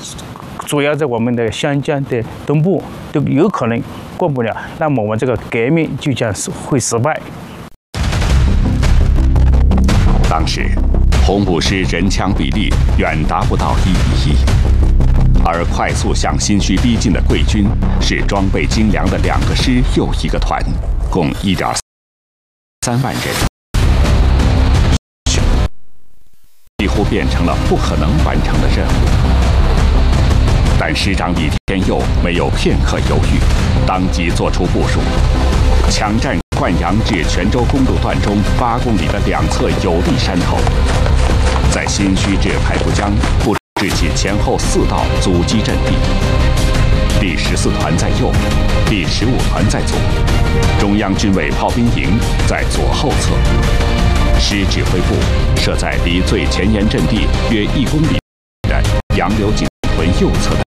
主要在我们的湘江的东部都有可能过不了，那么我们这个革命就将会失败。 当时，红五师人枪比例远达不到1:1，而快速向新圩逼近的桂军是装备精良的2个师又1个团，共1.3万人，几乎变成了不可能完成的任务。但师长李天佑没有片刻犹豫，当即作出部署，抢占灌阳至泉州公路段中8公里的2侧有利山头，在新圩至排布江布置起前后4道阻击阵地。第14团在右，第15团在左，中央军委炮兵营在左后侧。师指挥部设在离最前沿阵地约1公里的杨柳井屯右侧的。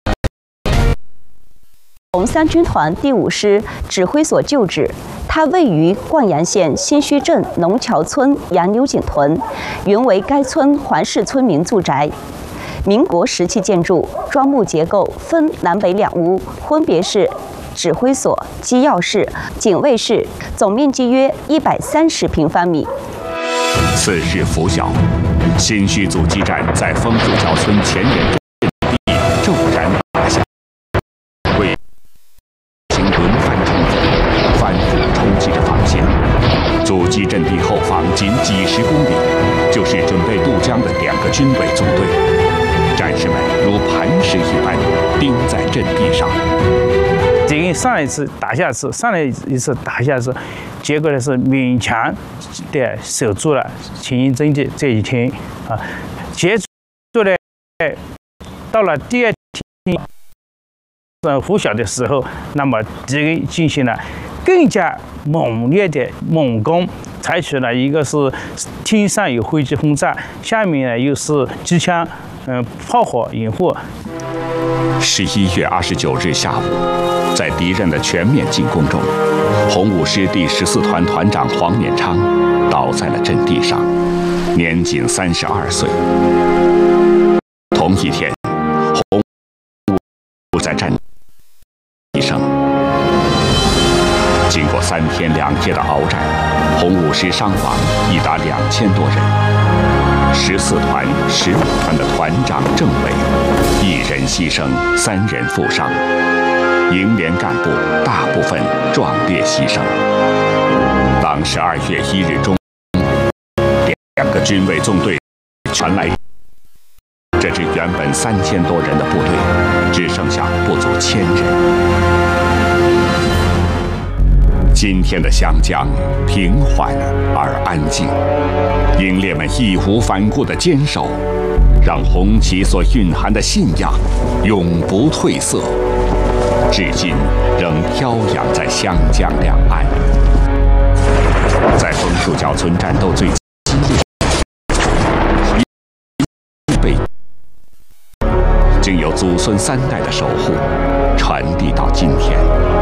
红三军团第5师指挥所旧址，它位于灌阳县新圩镇农桥村杨柳井屯，原为该村环氏村民住宅。民国时期建筑，砖木结构，分南北2屋，分别是指挥所、机要室、警卫室，总面积约130平方米。 次日拂晓，新圩阻击战在枫树桥村前沿阵地骤然打响，为行轮番冲锋，反复冲击着防线。阻击阵地后方仅几10公里，就是准备渡江的2个军委纵队。战士们如磐石一般钉在阵地上。 敌人上一次打下次，上来一次打下次，结果呢是勉强的守住了秦营阵地这一天啊。结束呢，到了第2天拂晓的时候，那么敌人进行了更加猛烈的猛攻，采取了一个是天上有飞机轰炸，下面呢又是机枪。炮火掩护。 11月29日下午，在敌人的全面进攻中，红五师第14团团长黄勉昌倒在了阵地上，年仅32岁。同一天，红五在战地上，经过3天2夜的鏖战，红五师伤亡已达2000多人。14团、15团的团长、政委1人牺牲，3人负伤，营连干部大部分壮烈牺牲。当12月1日中，2个军委纵队传来，这支原本3000多人的部队，只剩下不足1000人。今天的湘江平缓而安静，英烈们义无反顾的坚守，让红旗所蕴含的信仰永不褪色，至今仍飘扬在湘江两岸。在枫树桥村战斗最激烈，经由祖孙3代的守护，传递到今天。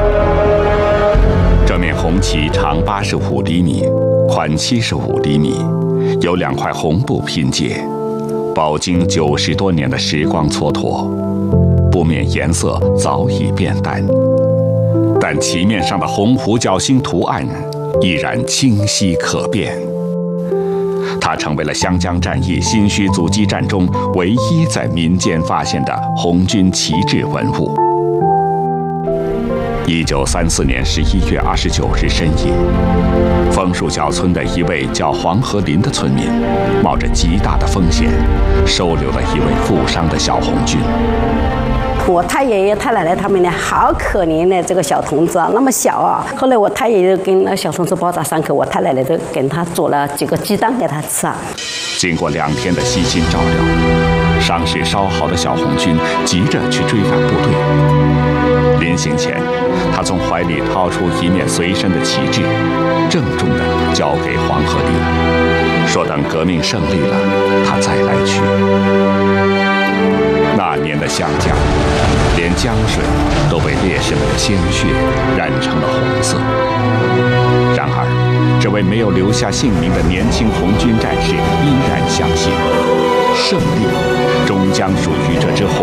这面红旗长85厘米，宽75厘米，由2块红布拼接，饱经90多年的时光蹉跎，布面颜色早已变淡，但旗面上的红虎角星图案依然清晰可辨。它成为了湘江战役新圩阻击战中唯一在民间发现的红军旗帜文物。1934年11月29日深夜，枫树桥村的一位叫黄河林的村民，冒着极大的风险，收留了一位负伤的小红军。 我太爷爷、太奶奶他们呢，好可怜的这个小童子啊，那么小啊。后来我太爷爷跟那小童子包扎伤口，我太奶奶就给他做了几个鸡蛋给他吃啊。 经过2天的悉心照料，伤势稍好的小红军急着去追赶部队。临行前，他从怀里掏出一面随身的旗帜，郑重地交给黄河林，说等革命胜利了，他再来取。那年的湘江，连江水都被烈士们的鲜血染成了红色。然而，这位没有留下姓名的年轻红军战士依然相信，胜利终将属于这支红